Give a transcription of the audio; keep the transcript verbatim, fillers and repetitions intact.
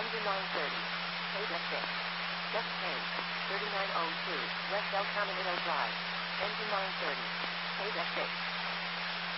Engine nine thirty. Page F six. Next change. thirty-nine oh two. West El Caminito Drive. Engine nine thirty. Page F six.